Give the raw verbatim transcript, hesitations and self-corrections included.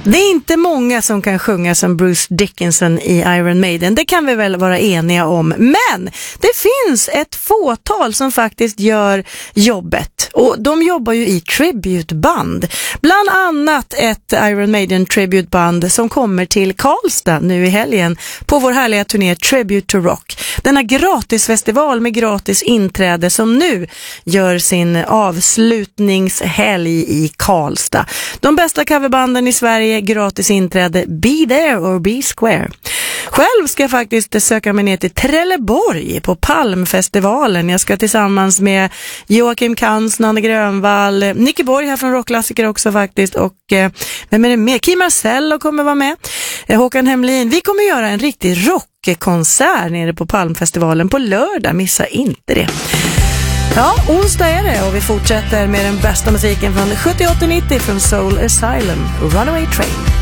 Det är inte många som kan sjunga som Bruce Dickinson i Iron Maiden. Det kan vi väl vara eniga om. Men det finns ett fåtal som faktiskt gör jobbet. Och de jobbar ju i tributeband. Bland annat ett Iron Maiden tributeband som kommer till Karlstad nu i helgen på vår härliga turné Tribute to Rock. Denna gratisfestival med gratis inträde som nu gör sin avslutningshelg i Karlstad. De bästa coverbanden i Sverige, gratis inträde, be there or be square. Själv ska jag faktiskt söka mig ner till Trelleborg på Palmfestivalen. Jag ska tillsammans med Joakim Kans, Nanne Grönvall, Nicky Borg här från Rockklassiker också faktiskt, och eh, vem är det med? Kim Marcello kommer vara med, eh, Håkan Hemlin. Vi kommer göra en riktig rockkonsert nere på Palmfestivalen på lördag, missa inte det. Ja, onsdag är det och vi fortsätter med den bästa musiken från sjuttioåtta nittio från Soul Asylum, Runaway Train.